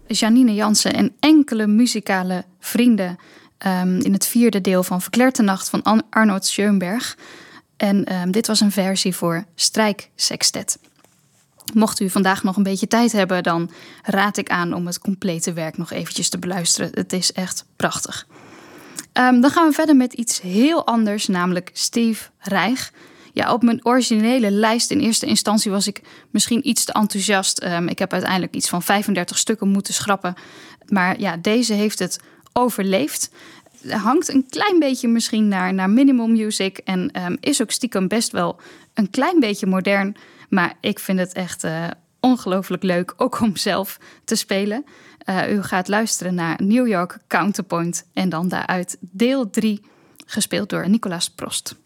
Janine Jansen en enkele muzikale vrienden in het 4e deel van Verklärte Nacht van Arnold Schoenberg. En dit was een versie voor strijksextet. Mocht u vandaag nog een beetje tijd hebben, dan raad ik aan om het complete werk nog eventjes te beluisteren. Het is echt prachtig. Dan gaan we verder met iets heel anders, namelijk Steve Reich. Ja, op mijn originele lijst in eerste instantie was ik misschien iets te enthousiast. Ik heb uiteindelijk iets van 35 stukken moeten schrappen. Maar ja, deze heeft het overleefd. Hangt een klein beetje misschien naar minimal music en is ook stiekem best wel een klein beetje modern. Maar ik vind het echt ongelooflijk leuk, ook om zelf te spelen. U gaat luisteren naar New York Counterpoint en dan daaruit deel 3, gespeeld door Nicolas Prost.